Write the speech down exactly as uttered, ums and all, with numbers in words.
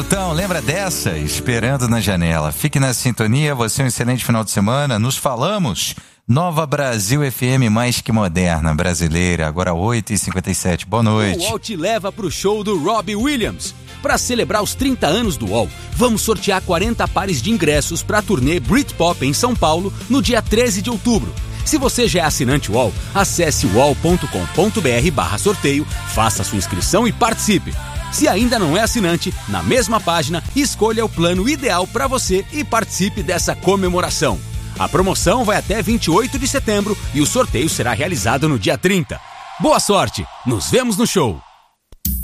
Então, lembra dessa? Esperando na janela. Fique na sintonia, você um excelente final de semana. Nos falamos. Nova Brasil F M, mais que moderna, brasileira, agora oito e cinquenta e sete. Boa noite. O U O L te leva pro show do Robbie Williams. Para celebrar os trinta anos do U O L, vamos sortear quarenta pares de ingressos para a turnê Britpop em São Paulo no dia treze de outubro. Se você já é assinante U O L, acesse uol ponto com ponto br barra sorteio, faça sua inscrição e participe. Se ainda não é assinante, na mesma página, escolha o plano ideal para você e participe dessa comemoração. A promoção vai até vinte e oito de setembro e o sorteio será realizado no dia trinta. Boa sorte! Nos vemos no show!